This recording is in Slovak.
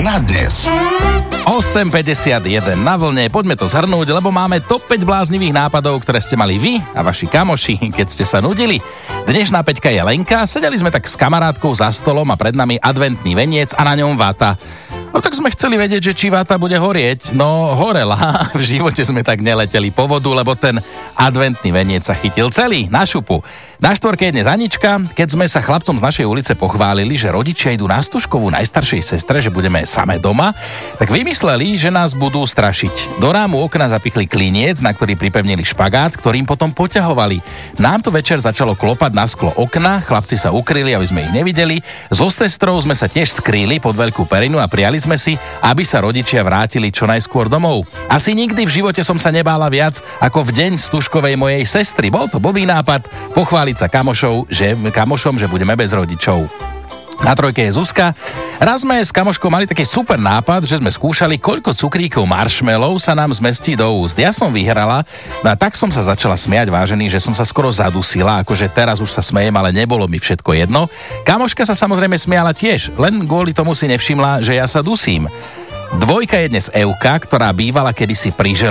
na dnes. 8.51 na vlne, poďme to zhrnúť, lebo máme top 5 bláznivých nápadov, ktoré ste mali vy a vaši kamoši, keď ste sa nudili. Dnešná peťka je Lenka, sedeli sme tak s kamarátkou za stolom a pred nami adventný veniec a na ňom vata. No tak sme chceli vedieť, že či vata bude horieť. No horela, v živote sme tak neleteli po vodu, lebo ten adventný veniec sa chytil celý na šupu. Na štvorke je dnes Anička, keď sme sa chlapcom z našej ulice pochválili, že rodičia idú na Stužkovú najstaršej sestre, že budeme samé doma, tak vymysleli, že nás budú strašiť. Do rámu okna zapichli kliniec, na ktorý pripevnili špagát, ktorým potom poťahovali. Nám to večer začalo klopať na sklo okna, chlapci sa ukryli, aby sme ich nevideli. So sestrou sme sa tiež skrýli pod veľkú perinu a prijali sme si, aby sa rodičia vrátili čo najskôr domov. Asi nikdy v živote som sa nebála viac ako v deň Stužkovej mojej sestry. Bol to blbý nápad, pochváliť sa kamošom, že budeme bez rodičov. Na trojke je Zuzka. Raz sme s kamoškou mali taký super nápad, že sme skúšali, koľko cukríkov marshmallow sa nám zmestí do úst. Ja som vyhrala, no a tak som sa začala smiať, vážený, že som sa skoro zadusila, akože teraz už sa smejem, ale nebolo mi všetko jedno. Kamoška sa samozrejme smiala tiež, len kvôli tomu si nevšimla, že ja sa dusím. Dvojka je dnes Euka, ktorá bývala kedysi pri